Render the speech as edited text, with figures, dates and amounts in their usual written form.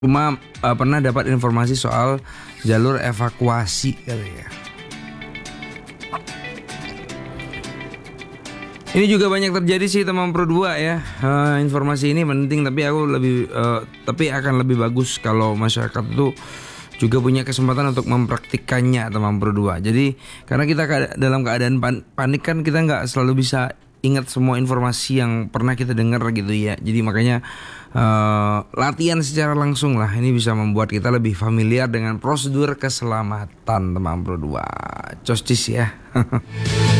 Cuma pernah dapat informasi soal jalur evakuasi katanya. Ini juga banyak terjadi sih teman Pro 2 ya. Informasi ini penting, tapi aku tapi akan lebih bagus kalau masyarakat itu juga punya kesempatan untuk mempraktikkannya teman Pro 2. Jadi karena kita dalam keadaan panik kan, kita nggak selalu bisa ingat semua informasi yang pernah kita dengar gitu ya. Jadi makanya latihan secara langsung lah, ini bisa membuat kita lebih familiar dengan prosedur keselamatan teman Pro 2. Costis ya.